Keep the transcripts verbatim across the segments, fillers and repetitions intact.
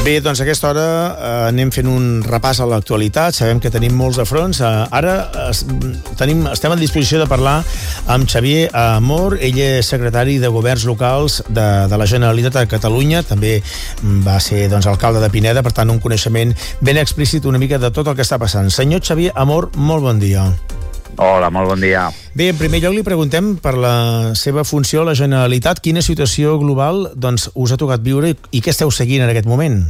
Bé, doncs a aquesta hora eh, anem fent un repàs a l'actualitat. Sabem que tenim molts de fronts. Eh, ara es, tenim, estem a disposició de parlar amb Xavier Amor. Ell és secretari de Governs Locals de, de la Generalitat de Catalunya. També va ser doncs, alcalde de Pineda, per tant, un coneixement ben explícit una mica de tot el que està passant. Senyor Xavier Amor, molt bon dia. Hola, molt bon dia. Bé, en primer lloc li preguntem per la seva funció a la Generalitat. Quina situació global doncs, us ha tocat viure i, i què esteu seguint en aquest moment?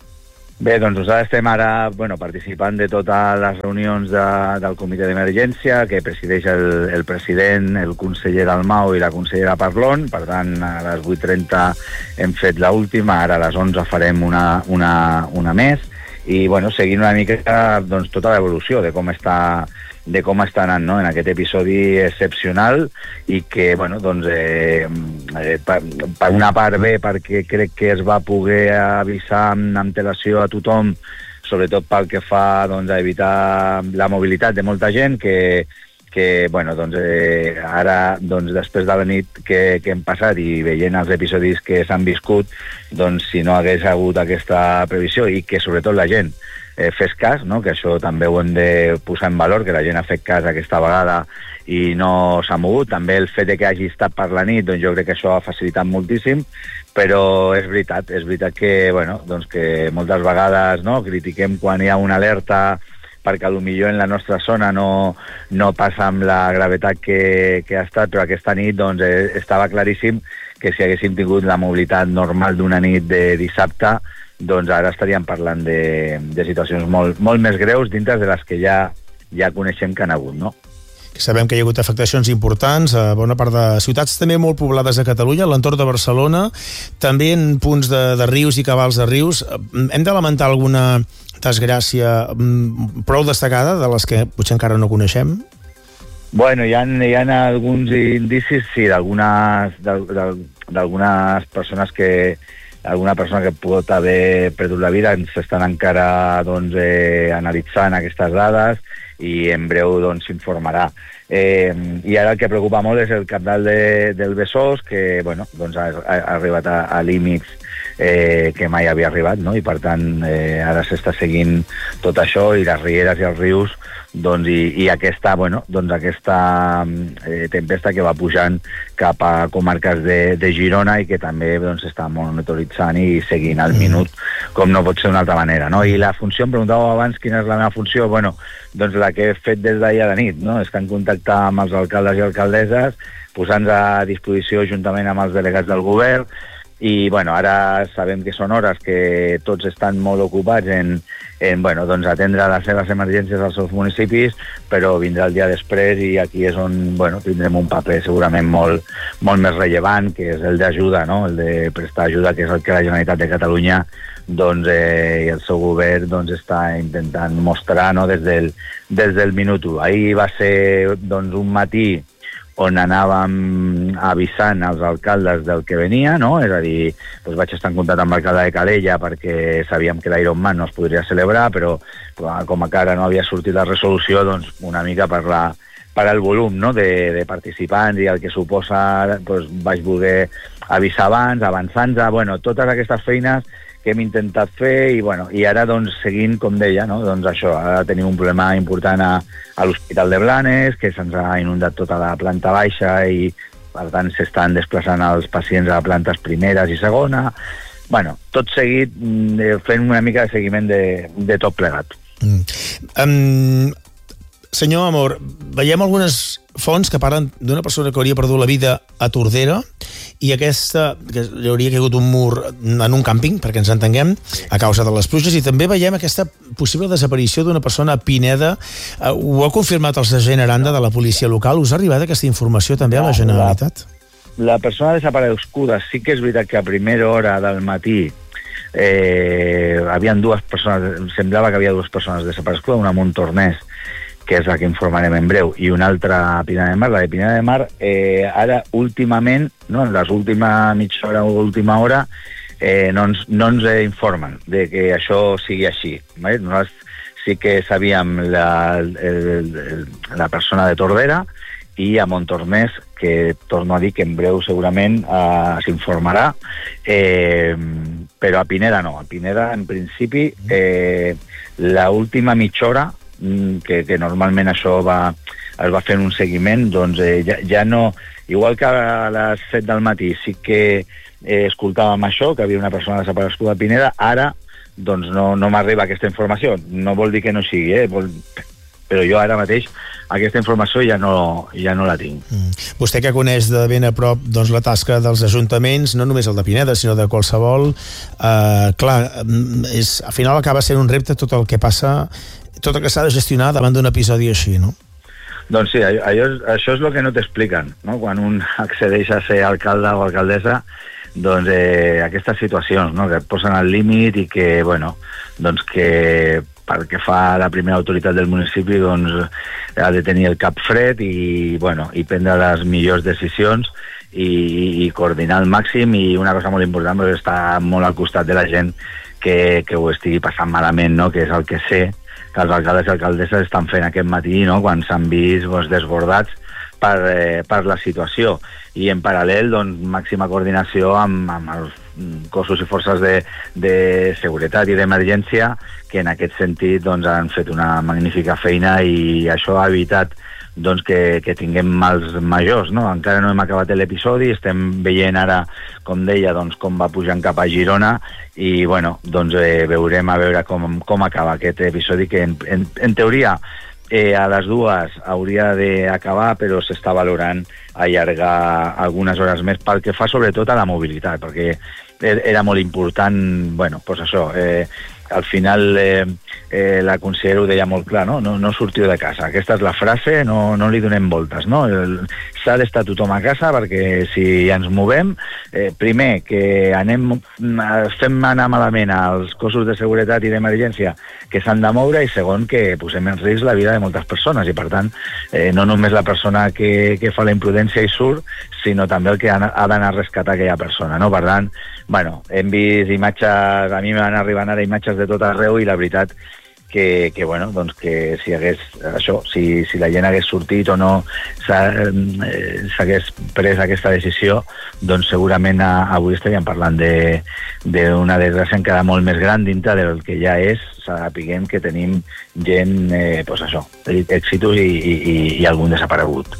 Bé, doncs nosaltres estem ara bueno, participant de totes les reunions de, del comitè d'emergència que presideix el, el president, el conseller Dalmau i la consellera Parlon. Per tant, a les vuit trenta hem fet l'última, ara a les onze farem una, una, una més i bueno, seguint una mica doncs, tota l'evolució de com està de com està anant no? en aquest episodi excepcional i que, bueno, doncs, eh, eh, per, per una part bé, perquè crec que es va poder avisar amb antelació a tothom, sobretot pel que fa doncs, a evitar la mobilitat de molta gent, que, que bueno, doncs, eh, ara, doncs, després de la nit que, que hem passat i veient els episodis que s'han viscut, doncs, si no hagués hagut aquesta previsió i que, sobretot, la gent Eh, fes cas, no? Que això també ho hem de posar en valor, que la gent ha fet cas aquesta vegada i no s'ha mogut. També el fet de que hagi estat per la nit, doncs jo crec que això ha facilitat moltíssim, però és veritat, és veritat que, bueno, doncs que moltes vegades no, critiquem quan hi ha una alerta perquè potser en la nostra zona no, no passa amb la gravetat que, que ha estat, però aquesta nit doncs, eh, estava claríssim que si haguéssim tingut la mobilitat normal d'una nit de dissabte, doncs ara estaríem parlant de, de situacions molt, molt més greus dintre de les que ja, ja coneixem que han hagut, no? Sabem que hi ha hagut afectacions importants a bona part de ciutats també molt poblades a Catalunya, a l'entorn de Barcelona, també en punts de, de rius i cabals de rius. Hem de lamentar alguna desgràcia prou destacada de les que potser encara no coneixem? Bueno, hi ha, hi ha alguns indicis, sí, d'algunes d'algunes persones que alguna persona que pot haver perdut la vida. Ens estan encara doncs, eh, analitzant aquestes dades i en breu doncs, s'informarà. Eh, I ara el que preocupa molt és el cabdal de, del Besòs, que bueno, doncs ha, ha arribat a, a límits eh, que mai havia arribat, no? I per tant eh, ara s'està seguint tot això i les rieres i els rius doncs, i, i aquesta, bueno, doncs aquesta eh, tempesta que va pujant cap a comarques de, de Girona i que també doncs, està monitoritzant i seguint al minut, com no pot ser d'una altra manera, no? I la funció, em preguntàveu abans quina és la meva funció, bueno, doncs la que he fet des d'ahir a la nit, no? Estar en contacte amb els alcaldes i alcaldesses, posant-nos a disposició juntament amb els delegats del govern, i bueno, ara sabem que són hores que tots estan molt ocupats en, en bueno, doncs atendre les seves emergències als seus municipis, però vindrà el dia després i aquí és on bueno, tindrem un paper segurament molt, molt més rellevant, que és el d'ajuda, no? El de prestar ajuda, que és el que la Generalitat de Catalunya doncs, eh, i el seu govern doncs, està intentant mostrar no? des, del, des del minut u. Ahir va ser doncs, un matí on anàvem avisant als alcaldes del que venia, no? És a dir, doncs vaig estar en contacte amb l'alcalde de Calella perquè sabíem que l'Ironman no es podria celebrar, però com encara no havia sortit la resolució, doncs una mica per, la, per el volum no? de, de participants i el que suposa, doncs vaig voler avisar abans, avançant-nos, bueno, totes aquestes feines que hem intentat fer i, bueno, i ara doncs, seguint, com deia, no? Doncs això, ara tenim un problema important a, a l'Hospital de Blanes, que se'ns ha inundat tota la planta baixa i per tant s'estan desplaçant els pacients a plantes primeres i segona. Bueno, tot seguit fent una mica de seguiment de, de tot plegat. Mm. Um, senyor Amor, veiem algunes fonts que parlen d'una persona que hauria perdut la vida a Tordera i aquesta, que hi hauria caigut un mur en un càmping, perquè ens entenguem, a causa de les pluges, i també veiem aquesta possible desaparició d'una persona a Pineda. Uh, ho ha confirmat el sergent Aranda de la policia local? Us ha arribat aquesta informació també a la Generalitat? La, la persona desapareguda sí que és veritat que a primera hora del matí eh, havien dues persones, semblava que havia dues persones desaparegudes, una a Montornès, que és la que informarem en breu, i una altra a Pineda de Mar. La de Pineda de Mar, eh, ara últimament, no, en les últimes mitja hora o última hora, eh, no, ens, no ens informen de que això sigui així. Vale? Nosaltres sí que sabíem la, el, el, la persona de Tordera i a Montornès, que torno a dir que en breu segurament eh, s'informarà, eh, però a Pineda no. A Pineda, en principi, eh, l'última mitja hora, que, que normalment això va, es va fent un seguiment, doncs eh, ja, ja no... Igual que a les set del matí sí que eh, escoltàvem això, que havia una persona desapareguda a Pineda, ara doncs no, no m'arriba aquesta informació. No vol dir que no sigui, eh? Vol... però jo ara mateix aquesta informació ja no, ja no la tinc. Mm. Vostè que coneix de ben a prop doncs, la tasca dels ajuntaments, no només el de Pineda, sinó de qualsevol, eh, clar, és, al final acaba sent un repte tot el que passa, tot el que s'ha de gestionar davant d'un episodi així, no? Doncs sí, allò, això és el que no t'expliquen, no? Quan un accedeix a ser alcalde o alcaldessa, doncs eh, aquestes situacions, no? Que et posen al límit i que, bueno, doncs que pel que fa a la primera autoritat del municipi, doncs ha de tenir el cap fred i, bueno, i prendre les millors decisions i, i coordinar al màxim, i una cosa molt important és estar molt al costat de la gent que, que ho estigui passant malament, no? Que és el que sé que els alcaldes i alcaldesses estan fent aquest matí, no? Quan s'han vist doncs, desbordats per, eh, per la situació. I en paral·lel, doncs, màxima coordinació amb, amb els cossos i forces de, de seguretat i d'emergència, que en aquest sentit doncs, han fet una magnífica feina, i això ha evitat doncs, que, que tinguem mals majors, no? Encara no hem acabat l'episodi, estem veient ara, com deia, doncs, com va pujant cap a Girona, i bueno, doncs, eh, veurem a veure com, com acaba aquest episodi, que en, en, en teoria eh, a les dues hauria d'acabar, però s'està valorant allargar algunes hores més pel que fa sobretot a la mobilitat, perquè era molt important, bueno, doncs això, eh, al final eh, eh, la consellera ho deia molt clar, no? No, no sortiu de casa. Aquesta és la frase, no, no li donem voltes, no? S'ha d'estar tothom a casa, perquè si ens movem, eh, primer, que anem, fem anar malament als cossos de seguretat i d'emergència que s'han de moure, i segon, que posem en risc la vida de moltes persones, i per tant, eh, no només la persona que, que fa la imprudència i surt, sinó també el que ha, ha d'anar a rescatar aquella persona, no? Per tant, bueno, hem vist imatges, a mi m'han arribat ara imatges de tot arreu, i la veritat que, que bueno, doncs que si hagués això, si, si la gent hagués sortit o no s'hagués pres aquesta decisió, doncs segurament a, avui estaríem parlant d'una desgràcia encara molt més gran dintre del que ja és. Sapiguem que tenim gent, eh, doncs això, èxitos i, i, i algun desaparegut.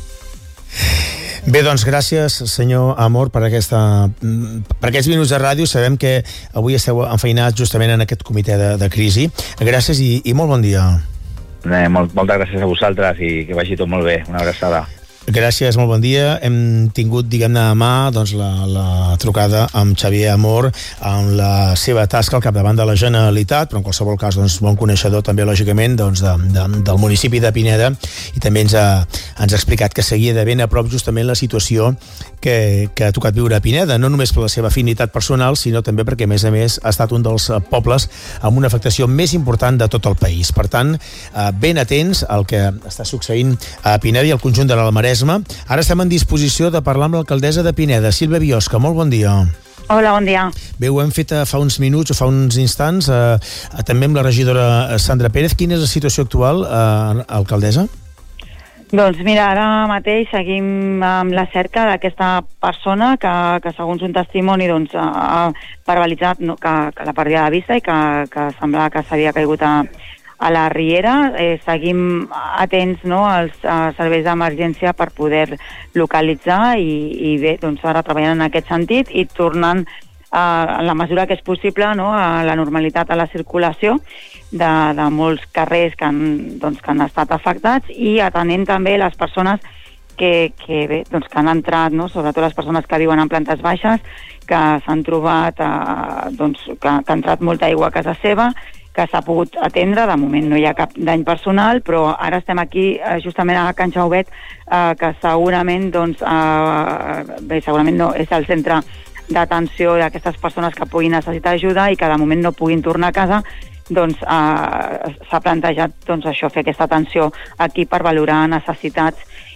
Bé, doncs gràcies, senyor Amor, per, aquesta, per aquests minuts de ràdio. Sabem que avui esteu enfeinats justament en aquest comitè de, de crisi. Gràcies i, i molt bon dia. Eh, molt, moltes gràcies a vosaltres, i que vagi tot molt bé. Una abraçada. Gràcies, molt bon dia. Hem tingut, diguem-ne, a mà doncs, la, la trucada amb Xavier Amor, amb la seva tasca al capdavant de la Generalitat, però en qualsevol cas, doncs, bon coneixedor també, lògicament, doncs, de, de, del municipi de Pineda, i també ens ha, ens ha explicat que seguia de ben a prop justament la situació que, que ha tocat viure a Pineda, no només per la seva afinitat personal, sinó també perquè, a més a més, ha estat un dels pobles amb una afectació més important de tot el país. Per tant, ben atents al que està succeint a Pineda i al conjunt de l'Almarès. Ara estem en disposició de parlar amb l'alcaldessa de Pineda, Sílvia Biosca. Molt bon dia. Hola, bon dia. Bé, ho hem fet fa uns minuts o fa uns instants, eh, també amb la regidora Sandra Pérez. Quina és la situació actual, eh, alcaldessa? Doncs mira, ara mateix seguim amb la cerca d'aquesta persona que, que segons un testimoni doncs, ha verbalitzat no, que, que la perdia de vista i que, que semblava que s'havia caigut a a la Riera. Eh, seguim atents, no, als, als serveis d'emergència per poder localitzar, i, i bé, doncs ara treballant en aquest sentit i tornant eh, en la mesura que és possible, no, a la normalitat a la circulació de, de molts carrers que han, doncs, que han estat afectats, i atenent també les persones que, que, bé, doncs, que han entrat, no, sobretot les persones que viuen en plantes baixes, que s'han trobat eh, doncs, que, que ha entrat molta aigua a casa seva, que s'ha pogut atendre. De moment no hi ha cap dany personal, però ara estem aquí eh, justament a Can Xauvet, eh, que segurament doncs, eh, bé, segurament no és el centre d'atenció d'aquestes persones que puguin necessitar ajuda i que de moment no puguin tornar a casa. Doncs eh, s'ha plantejat doncs, això, fer aquesta atenció aquí per valorar necessitats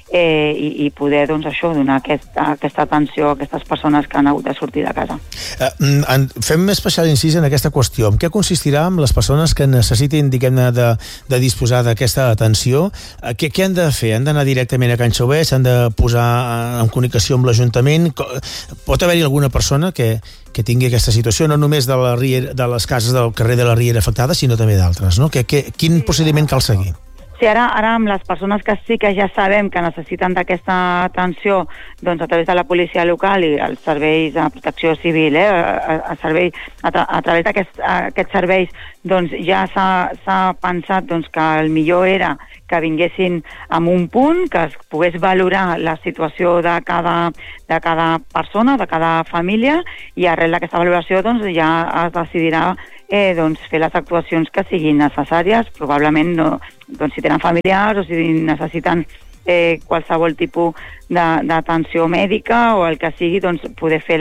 eh, i, i poder, doncs, això, donar aquesta, aquesta atenció a aquestes persones que han hagut de sortir de casa. Eh, fem especial incís en aquesta qüestió. En què consistirà amb les persones que necessitin, diguem-ne, de, de disposar d'aquesta atenció? Eh, què, què han de fer? Han d'anar directament a Can Xaubet? S'han de posar en comunicació amb l'Ajuntament? Pot haver-hi alguna persona que, que tingui aquesta situació, no només de, la Riera, de les cases del carrer de la Riera afectada, sinó també d'altres, no? Que, que, quin procediment cal seguir? Sí, ara, ara amb les persones que sí que ja sabem que necessiten d'aquesta atenció, doncs a través de la policia local i els serveis de protecció civil, eh, a, a, servei, a, tra a través d'aquests aquest serveis, doncs ja s'ha pensat doncs, que el millor era que vinguessin amb un punt, que es pogués valorar la situació de cada, de cada persona, de cada família, i arrel d'aquesta valoració doncs, ja es decidirà eh, doncs, fer les actuacions que siguin necessàries, probablement no, doncs, si tenen familiars o si necessiten eh, qualsevol tipus d'atenció mèdica o el que sigui, doncs, poder fer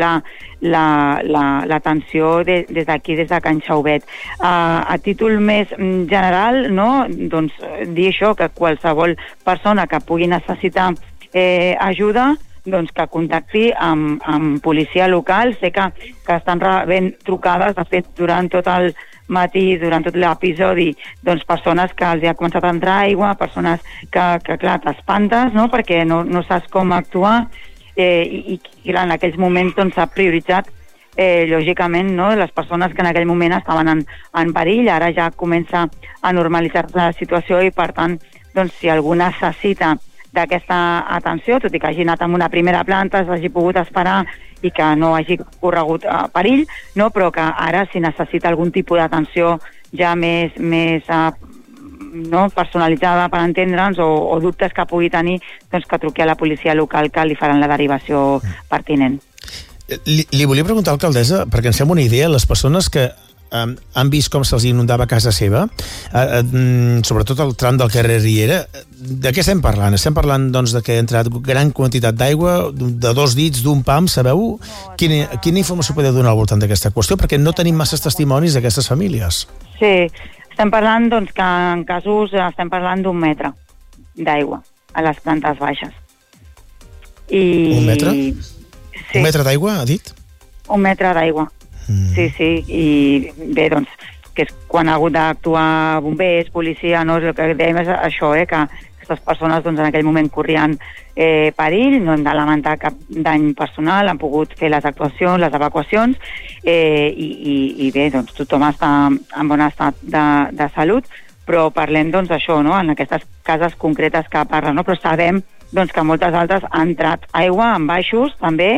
l'atenció la, la, de, des d'aquí, des de Can Xaubet. Uh, a títol més general, no? Doncs, dir això, que qualsevol persona que pugui necessitar eh, ajuda, doncs que contacti amb, amb policia local. Sé que, que estan rebent trucades, de fet, durant tot el matí, durant tot l'episodi, doncs persones que els ha començat a entrar aigua, persones que, que clar, t'espantes, no?, perquè no, no saps com actuar, eh, i, i clar, en aquells moments doncs s'ha prioritzat eh, lògicament, no?, les persones que en aquell moment estaven en, en perill. Ara ja comença a normalitzar-se la situació i, per tant, doncs, si algú necessita d'aquesta atenció, tot i que hagi anat en una primera planta, s'hagi pogut esperar i que no hagi corregut uh, perill, no? Però que ara, si necessita algun tipus d'atenció ja més, més uh, no? personalitzada, per entendre'ns, o, o dubtes que pugui tenir, doncs que truqui a la policia local, que li faran la derivació pertinent. Li, li volia preguntar, alcaldessa, perquè ens fem una idea, les persones que Um, han vist com se'ls inundava casa seva, uh, uh, sobretot el tram del carrer Riera. De què estem parlant? Estem parlant, doncs, de que ha entrat gran quantitat d'aigua, de dos dits, d'un pam, sabeu? No, quina, quina informació podeu donar al voltant d'aquesta qüestió? Perquè no tenim masses testimonis d'aquestes famílies. Sí, estem parlant, doncs, que en casos estem parlant d'un metre d'aigua a les plantes baixes. I... Un metre? Sí. Un metre d'aigua, ha dit? Un metre d'aigua. Mm. Sí, sí, i bé, doncs, que és quan ha hagut d'actuar bombers, policia, no? El que dèiem és això, eh, que aquestes persones, doncs, en aquell moment corrien eh, perill, no hem de lamentar cap dany personal, han pogut fer les actuacions, les evacuacions, eh, i, i, i bé, doncs, tothom està en bon estat de, de salut, però parlem, doncs, d'això, no?, en aquestes cases concretes que parlen, no?, però sabem, doncs, que moltes altres han entrat aigua en baixos, també,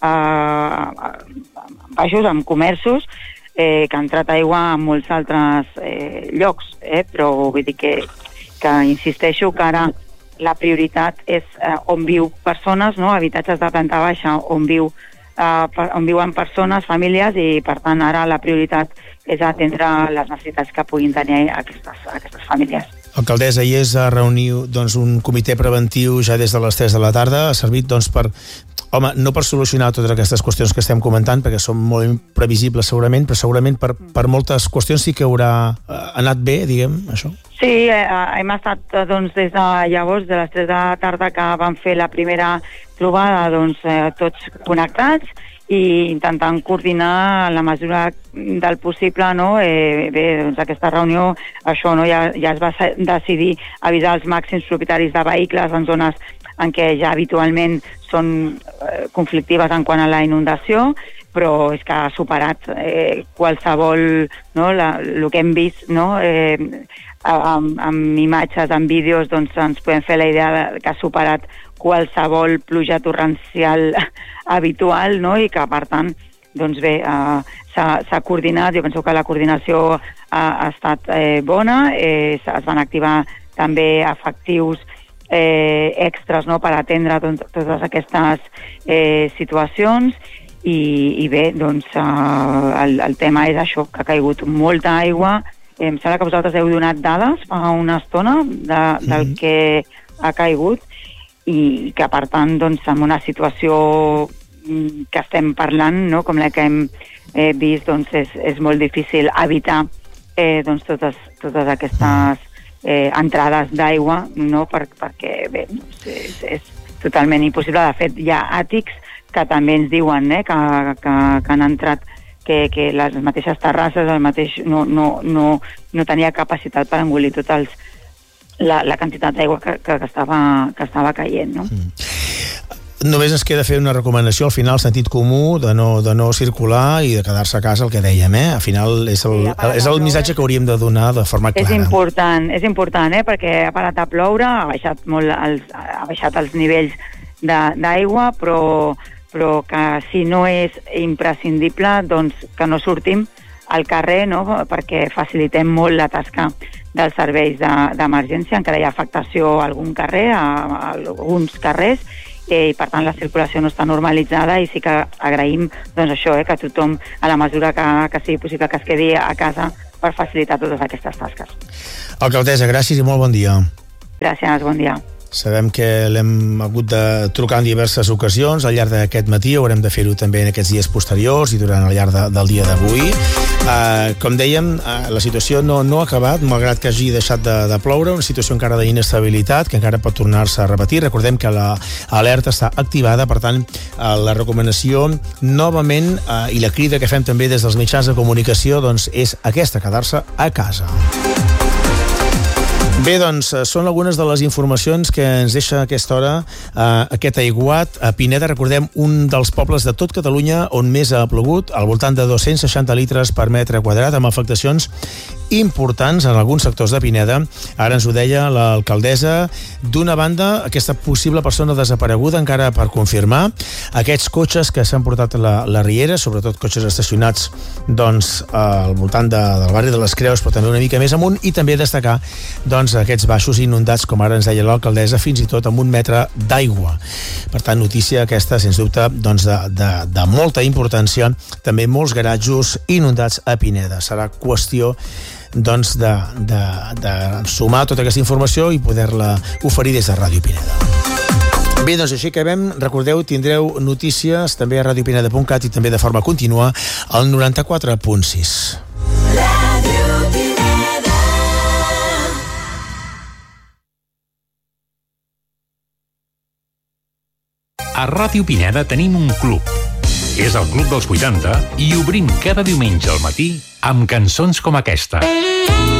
eh, baixos, amb comerços, eh, que ha entrat aigua en molts altres eh, llocs, eh, però vull dir que, que insisteixo que ara la prioritat és eh, on viu persones, no?, habitatges de planta baixa on viu eh, per, on viuen persones, famílies, i per tant ara la prioritat és atendre les necessitats que puguin tenir aquestes, aquestes famílies. Alcaldessa, ahir es reuniu, doncs, un comitè preventiu ja des de les tres de la tarda, ha servit, doncs, per, home, no per solucionar totes aquestes qüestions que estem comentant, perquè són molt imprevisibles segurament, però segurament per, per moltes qüestions sí que haurà anat bé, diguem, això. Sí, eh, hem estat, doncs, des de llavors, de les tres de la tarda que vam fer la primera trobada, doncs, eh, tots connectats, i intentant coordinar en la mesura del possible, no? Eh, bé, doncs aquesta reunió, això, no? Ja, ja es va decidir avisar els màxims propietaris de vehicles en zones en què ja habitualment són eh, conflictives en quant a la inundació, però és que ha superat eh, qualsevol, no? La, el que hem vist, no? Eh, amb, amb imatges, amb vídeos, doncs ens podem fer la idea de, que ha superat qualsevol pluja torrencial habitual, no?, i que, per tant, doncs bé, eh, s'ha coordinat. Jo penso que la coordinació ha, ha estat eh, bona, eh, es van activar també efectius eh, extras, no?, per atendre doncs, totes aquestes eh, situacions, i, i bé, doncs eh, el, el tema és això, que ha caigut molta aigua. Eh, em sembla que vosaltres heu donat dades fa una estona de, del que ha caigut, i que, per tant, doncs, en una situació que estem parlant, no?, com la que hem eh, vist, doncs és, és molt difícil evitar eh, doncs, totes, totes aquestes eh, entrades d'aigua, no? per, perquè bé, és, és totalment impossible. De fet, hi ha àtics que també ens diuen eh, que, que, que han entrat, que, que les mateixes terrasses el mateix no, no, no, no tenia capacitat per engolir tots els la, la quantitat d'aigua que, que, que, estava, que estava caient, no? Mm. Només ens queda fer una recomanació, al final, sentit comú, de no, de no circular i de quedar-se a casa, el que dèiem, eh? Al final és el, sí, és el missatge que hauríem de donar de forma clara. És important, és important, eh? Perquè ha parat a ploure, ha baixat molt els, ha baixat els nivells d'aigua, però, però que si no és imprescindible, doncs que no sortim al carrer, no? Perquè facilitem molt la tasca dels serveis d'emergència. Encara hi ha afectació a algun carrer, a, a alguns carrers, i per tant la circulació no està normalitzada, i sí que agraïm doncs això, eh, que tothom, a la mesura que, que sigui possible, que es quedi a casa per facilitar totes aquestes tasques. Alcaldessa, gràcies i molt bon dia. Gràcies, bon dia. Sabem que l'hem hagut de trucar en diverses ocasions al llarg d'aquest matí, haurem de fer-ho també en aquests dies posteriors i durant el llarg de, del dia d'avui. Uh, com dèiem, uh, la situació no, no ha acabat, malgrat que hagi deixat de, de ploure, una situació encara d'inestabilitat que encara pot tornar-se a repetir. Recordem que l'alerta està activada, per tant, uh, la recomanació novament, uh, i la crida que fem també des dels mitjans de comunicació, doncs és aquesta, quedar-se a casa. Bé, doncs, són algunes de les informacions que ens deixa a aquesta hora eh, aquest aiguat. A Pineda, recordem, un dels pobles de tot Catalunya on més ha plogut, al voltant de dos-cents seixanta litres per metre quadrat, amb afectacions importants en alguns sectors de Pineda. Ara ens ho deia l'alcaldessa. D'una banda, aquesta possible persona desapareguda, encara per confirmar, aquests cotxes que s'han portat a la, la Riera, sobretot cotxes estacionats doncs, al voltant de, del barri de les Creus, però també una mica més amunt, i també destacar doncs, aquests baixos inundats, com ara ens deia l'alcaldessa, fins i tot amb un metre d'aigua. Per tant, notícia aquesta, sens dubte, doncs de, de, de molta importància. També molts garatjos inundats a Pineda. Serà qüestió doncs de, de, de sumar tota aquesta informació i poder-la oferir des de Ràdio Pineda. Bé, doncs així acabem. Recordeu, tindreu notícies també a ràdio pineda punt cat i també de forma contínua al noranta-quatre punt sis. A Ràdio Pineda tenim un club. És el Club dels vuitanta i obrim cada diumenge al matí amb cançons com aquesta.